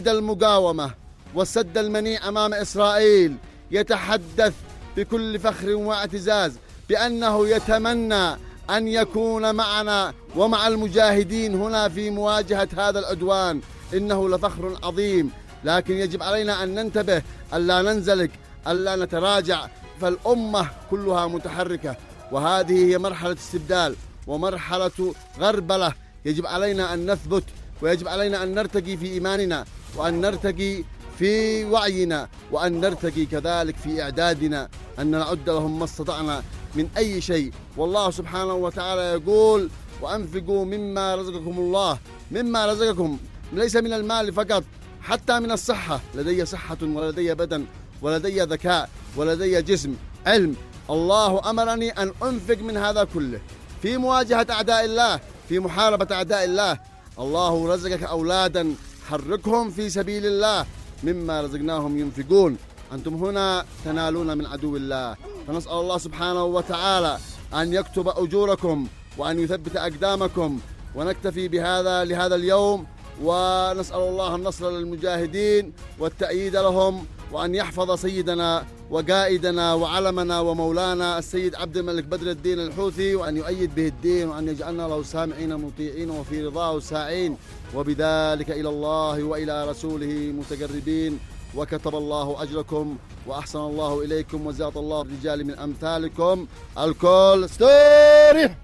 قائد المقاومة والسد المنيع أمام إسرائيل يتحدث بكل فخر واعتزاز بأنه يتمنى أن يكون معنا ومع المجاهدين هنا في مواجهة هذا العدوان. إنه لفخر عظيم، لكن يجب علينا أن ننتبه ألا ننزلق، ألا نتراجع، فالأمة كلها متحركة، وهذه هي مرحلة استبدال ومرحلة غربلة. يجب علينا أن نثبت، ويجب علينا أن نرتقي في إيماننا، وأن نرتقي في وعينا، وأن نرتقي كذلك في إعدادنا، أن نعد لهم ما استطعنا من أي شيء. والله سبحانه وتعالى يقول: وأنفقوا مما رزقكم الله، مما رزقكم ليس من المال فقط، حتى من الصحة. لدي صحة ولدي بدن ولدي ذكاء ولدي جسم علم. الله أمرني أن أنفق من هذا كله في مواجهة أعداء الله، في محاربة أعداء الله. الله رزقك أولادا، حركهم في سبيل الله، مما رزقناهم ينفقون. أنتم هنا تنالون من عدو الله، فنسأل الله سبحانه وتعالى أن يكتب أجوركم وأن يثبت أقدامكم. ونكتفي بهذا لهذا اليوم، ونسأل الله النصر للمجاهدين والتأييد لهم، وأن يحفظ سيدنا وقائدنا وعلمنا ومولانا السيد عبد الملك بدر الدين الحوثي، وأن يؤيد به الدين، وأن يجعلنا له سامعين مطيعين وفي رضاه ساعين، وبذلك إلى الله وإلى رسوله متقربين. وكتب الله أجركم وأحسن الله إليكم وزاد الله الرجال من أمثالكم. الكل استريح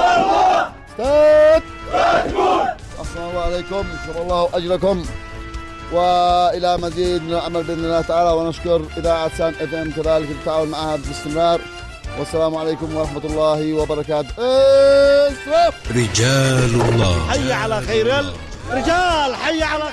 أحسن الله عليكم، شكر الله أجركم، وإلى مزيد من العمل بإذن الله تعالى. ونشكر إذاعة سان FM كذلك التعاون معها باستمرار. والسلام عليكم ورحمة الله وبركاته. رجال الله، حي على خير الرجال، حي على